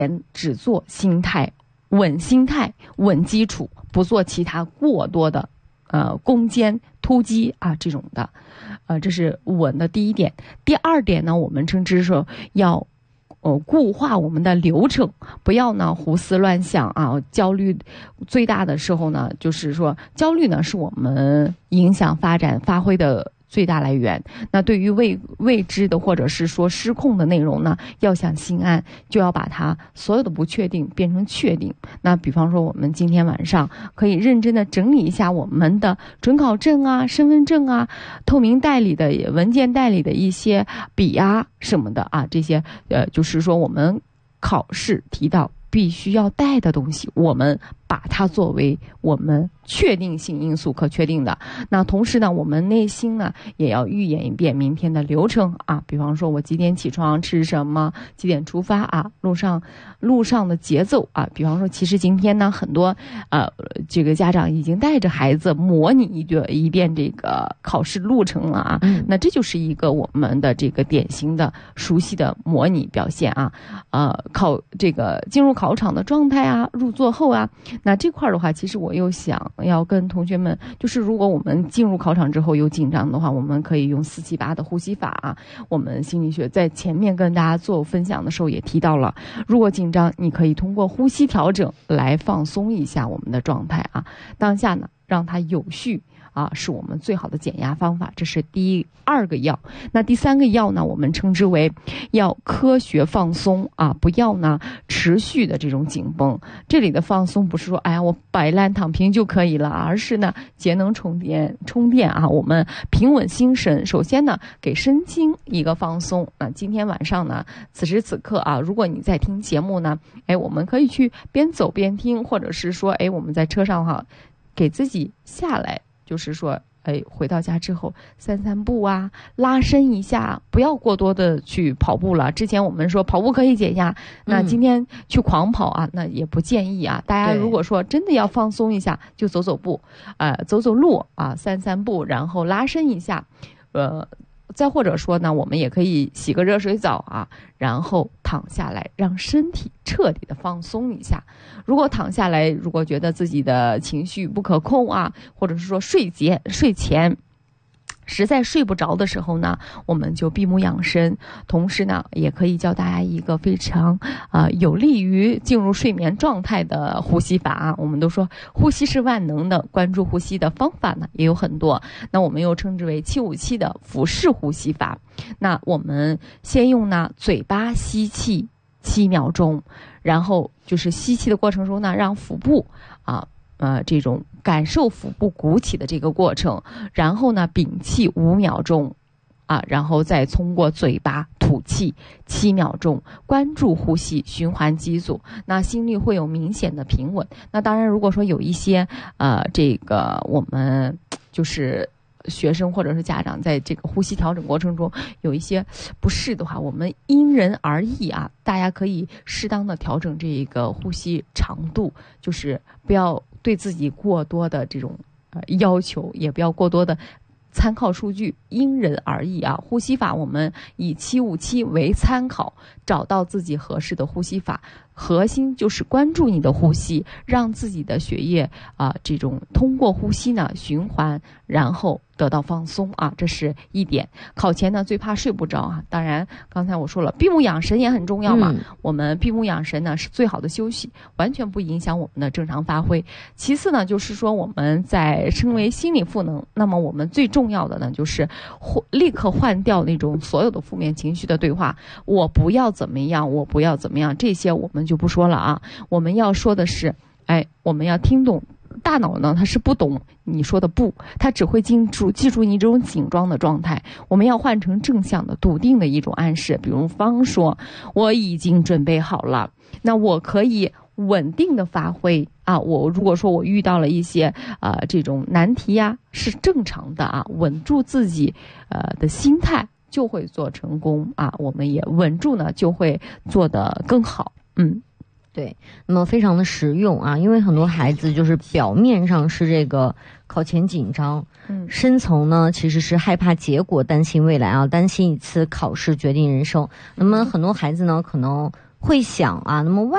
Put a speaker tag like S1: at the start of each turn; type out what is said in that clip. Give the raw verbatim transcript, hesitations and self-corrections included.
S1: 只做心态稳心态稳基础，不做其他过多的呃攻坚突击啊这种的，呃这是稳的第一点。第二点呢，我们称之说要呃固化我们的流程，不要呢胡思乱想啊。焦虑最大的时候呢，就是说焦虑呢是我们影响发展发挥的最大来源。那对于未未知的或者是说失控的内容呢，要想心安，就要把它所有的不确定变成确定。那比方说我们今天晚上可以认真的整理一下我们的准考证啊、身份证啊、透明袋里的文件袋里的一些笔啊什么的啊，这些呃就是说我们考试提到必须要带的东西，我们把它作为我们确定性因素可确定的。那同时呢，我们内心呢也要预演一遍明天的流程啊，比方说我几点起床，吃什么，几点出发啊，路上路上的节奏啊。比方说其实今天呢很多呃这个家长已经带着孩子模拟一遍一遍这个考试路程了啊、嗯、那这就是一个我们的这个典型的熟悉的模拟表现啊。呃考这个进入考场的状态啊，入座后啊，那这块的话其实我又想要跟同学们，就是如果我们进入考场之后有紧张的话，我们可以用四七八的呼吸法啊。我们心理学在前面跟大家做分享的时候也提到了，如果紧张你可以通过呼吸调整来放松一下我们的状态啊，当下呢让它有序啊，是我们最好的减压方法。这是第二个要。那第三个要呢，我们称之为要科学放松啊，不要呢持续的这种紧绷。这里的放松不是说哎呀我摆烂躺平就可以了，而是呢节能充电充电啊，我们平稳心神。首先呢给身心一个放松。那今天晚上呢，此时此刻啊，如果你在听节目呢，哎我们可以去边走边听，或者是说哎我们在车上哈、啊，给自己下来。就是说哎，回到家之后散散步啊，拉伸一下，不要过多的去跑步了。之前我们说跑步可以减压，那今天去狂跑啊、嗯、那也不建议啊。大家如果说真的要放松一下，就走走步啊、呃，走走路啊，散散步，然后拉伸一下。呃再或者说呢，我们也可以洗个热水澡啊，然后躺下来，让身体彻底的放松一下。如果躺下来，如果觉得自己的情绪不可控啊，或者是说睡前睡前实在睡不着的时候呢，我们就闭目养神。同时呢，也可以教大家一个非常啊、呃、有利于进入睡眠状态的呼吸法啊。我们都说呼吸是万能的，关注呼吸的方法呢也有很多。那我们又称之为七五七的腹式呼吸法。那我们先用呢嘴巴吸气七秒钟，然后就是吸气的过程中呢，让腹部啊。呃，这种感受腹部鼓起的这个过程，然后呢，屏气五秒钟，啊，然后再通过嘴巴吐气七秒钟，关注呼吸，循环几组，那心率会有明显的平稳。那当然，如果说有一些呃，这个我们就是学生或者是家长在这个呼吸调整过程中有一些不适的话，我们因人而异啊，大家可以适当的调整这个呼吸长度，就是不要对自己过多的这种呃要求，也不要过多的参考数据，因人而异啊。呼吸法我们以七五七为参考，找到自己合适的呼吸法，核心就是关注你的呼吸，让自己的血液啊、呃、这种通过呼吸呢循环，然后得到放松啊，这是一点。考前呢最怕睡不着啊，当然刚才我说了闭目养神也很重要嘛、嗯、我们闭目养神呢是最好的休息，完全不影响我们的正常发挥。其次呢就是说我们在称为心理赋能，那么我们最重要的呢就是立刻换掉那种所有的负面情绪的对话，我不要怎么样，我不要怎么样，这些我们就不说了啊。我们要说的是哎，我们要听懂大脑呢，它是不懂你说的不，它只会记住记住你这种紧张的状态。我们要换成正向的笃定的一种暗示，比如方说我已经准备好了，那我可以稳定的发挥啊。我如果说我遇到了一些呃这种难题呀、啊，是正常的啊，稳住自己呃的心态就会做成功啊。我们也稳住呢，就会做得更好。嗯。
S2: 对，那么非常的实用啊，因为很多孩子就是表面上是这个考前紧张，嗯，深层呢其实是害怕结果，担心未来啊，担心一次考试决定人生。那么很多孩子呢可能会想啊，那么外